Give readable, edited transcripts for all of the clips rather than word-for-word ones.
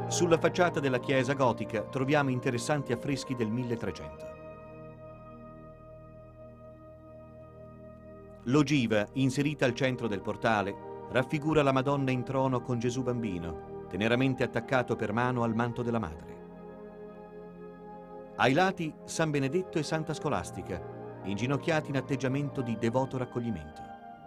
Sulla facciata della chiesa gotica troviamo interessanti affreschi del 1300. L'ogiva, inserita al centro del portale, raffigura la Madonna in trono con Gesù bambino, teneramente attaccato per mano al manto della madre. Ai lati San Benedetto e Santa Scolastica, inginocchiati in atteggiamento di devoto raccoglimento.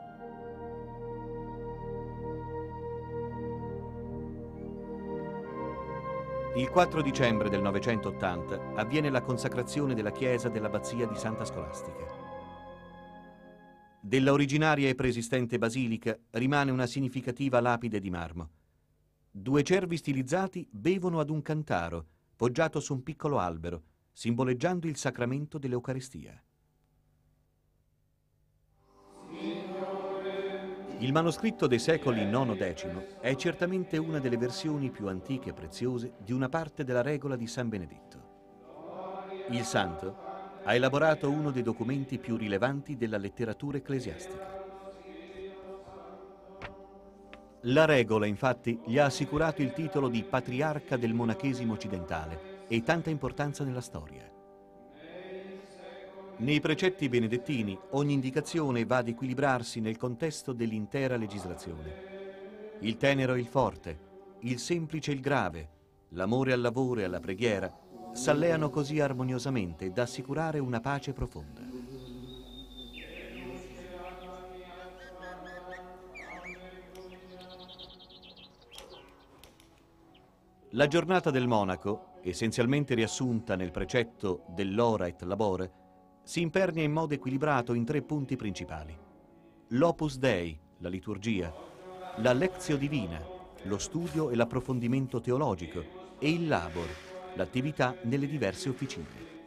Il 4 dicembre del 980 avviene la consacrazione della chiesa dell'abbazia di Santa Scolastica. Della originaria e preesistente basilica rimane una significativa lapide di marmo. 2 cervi stilizzati bevono ad un cantaro, poggiato su un piccolo albero, simboleggiando il sacramento dell'Eucaristia. Il manoscritto dei secoli IX-X è certamente una delle versioni più antiche e preziose di una parte della regola di San Benedetto. Il santo ha elaborato uno dei documenti più rilevanti della letteratura ecclesiastica. La regola, infatti, gli ha assicurato il titolo di patriarca del monachesimo occidentale e tanta importanza nella storia. Nei precetti benedettini ogni indicazione va ad equilibrarsi nel contesto dell'intera legislazione. Il tenero e il forte, il semplice e il grave, l'amore al lavoro e alla preghiera s'alleano così armoniosamente da assicurare una pace profonda. La giornata del monaco, essenzialmente riassunta nel precetto dell'ora et labore, si impernia in modo equilibrato in 3 punti principali: l'opus dei, la liturgia, la lectio divina, lo studio e l'approfondimento teologico, e il labor, l'attività nelle diverse officine.